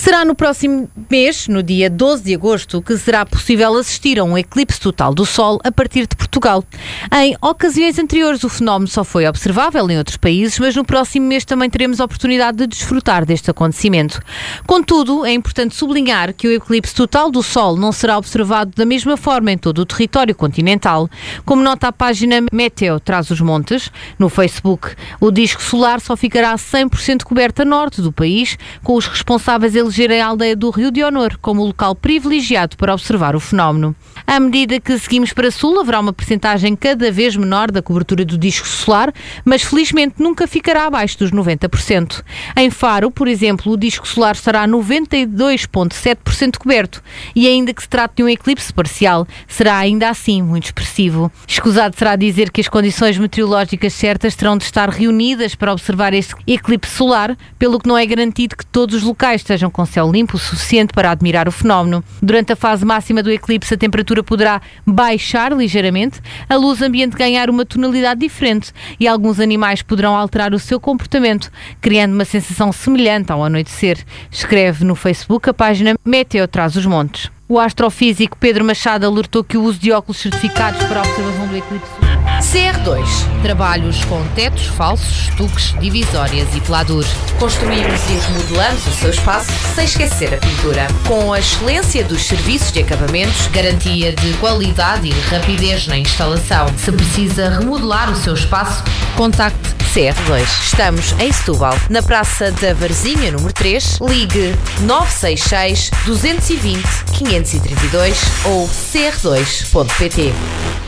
Será no próximo mês, no dia 12 de agosto, que será possível assistir a um eclipse total do Sol a partir de Portugal. Em ocasiões anteriores, o fenómeno só foi observável em outros países, mas no próximo mês também teremos a oportunidade de desfrutar deste acontecimento. Contudo, é importante sublinhar que o eclipse total do Sol não será observado da mesma forma em todo o território continental. Como nota a página Meteo Trás-os-Montes, no Facebook, o disco solar só ficará 100% coberto a norte do país, com os responsáveis elegerem a aldeia do Rio de Honor como local privilegiado para observar o fenómeno. À medida que seguimos para sul, haverá uma percentagem cada vez menor da cobertura do disco solar, mas felizmente nunca ficará abaixo dos 90%. Em Faro, por exemplo, o disco solar estará 92,7% coberto e ainda que se trate de um eclipse parcial, será ainda assim muito expressivo. Escusado será dizer que as condições meteorológicas certas terão de estar reunidas para observar este eclipse solar, pelo que não é garantido que todos os locais estejam com céu limpo o suficiente para admirar o fenómeno. Durante a fase máxima do eclipse, a temperatura poderá baixar ligeiramente, a luz ambiente ganhar uma tonalidade diferente e alguns animais poderão alterar o seu comportamento, criando uma sensação semelhante ao anoitecer. Escreve no Facebook a página Meteo Trás-os-Montes. O astrofísico Pedro Machado alertou que o uso de óculos certificados para a observação do eclipse. CR2. Trabalhos com tetos falsos, estuques, divisórias e pelador. Construímos e remodelamos o seu espaço sem esquecer a pintura. Com a excelência dos serviços de acabamentos, garantia de qualidade e rapidez na instalação. Se precisa remodelar o seu espaço, contacte CR2. Estamos em Setúbal, na Praça da Varzinha, número 3. Ligue 966 220 532 ou cr2.pt.